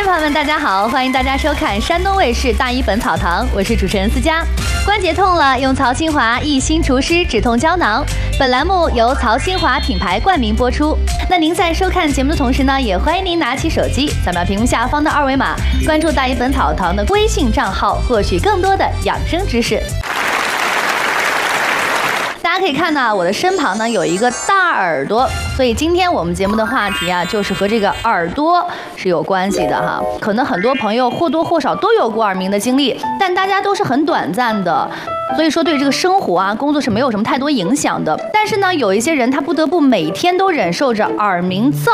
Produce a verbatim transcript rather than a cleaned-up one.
朋友们，大家好，欢迎大家收看山东卫视大医本草堂，我是主持人思佳。关节痛了，用曹清华益心除湿止痛胶囊。本栏目由曹清华品牌冠名播出。那您在收看节目的同时呢，也欢迎您拿起手机，扫描屏幕下方的二维码，关注大医本草堂的微信账号，获取更多的养生知识。大家可以看到，我的身旁呢有一个大耳朵，所以今天我们节目的话题啊，就是和这个耳朵是有关系的哈。可能很多朋友或多或少都有过耳鸣的经历，但大家都是很短暂的，所以说对这个生活啊、工作是没有什么太多影响的。但是呢，有一些人他不得不每天都忍受着耳鸣、噪